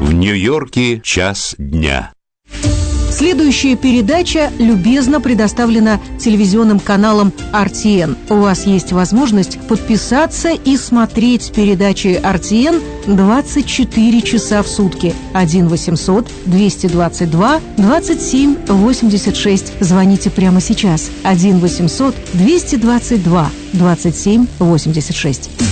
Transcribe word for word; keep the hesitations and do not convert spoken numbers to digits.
В Нью-Йорке час дня. Следующая передача любезно предоставлена телевизионным каналом эр ти эн. У вас есть возможность подписаться и смотреть передачи эр ти эн двадцать четыре часа в сутки. один восемьсот двести двадцать два двадцать семь восемьдесят шесть. Звоните прямо сейчас. один восемьсот двести двадцать два двадцать семь восемьдесят шесть.